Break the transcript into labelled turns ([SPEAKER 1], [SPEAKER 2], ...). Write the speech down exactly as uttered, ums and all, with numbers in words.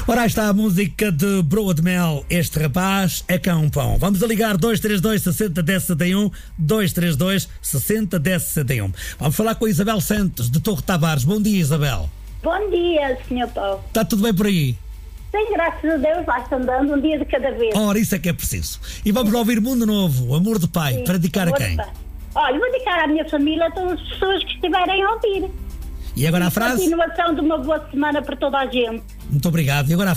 [SPEAKER 1] Ora, aí está a música de Broa de Mel, Este Rapaz é Cão Pão. Vamos a ligar dois três dois, sessenta, dez, sessenta e um, dois três dois, sessenta, dez, sessenta e um. Vamos falar com a Isabel Santos, de Torre Tavares. Bom dia, Isabel.
[SPEAKER 2] Bom dia, senhor Paulo.
[SPEAKER 1] Está tudo bem por aí?
[SPEAKER 2] Sim, graças a Deus, lá está andando um dia de cada vez.
[SPEAKER 1] Ora, isso é que é preciso. E vamos lá ouvir Mundo Novo, Amor de Pai,
[SPEAKER 2] Sim,
[SPEAKER 1] para dedicar a quem?
[SPEAKER 2] Olha, vou dedicar à minha família, a todas as pessoas que estiverem a ouvir.
[SPEAKER 1] E agora a
[SPEAKER 2] E
[SPEAKER 1] frase?
[SPEAKER 2] continuação de uma boa semana para toda a gente.
[SPEAKER 1] Muito obrigado. E agora a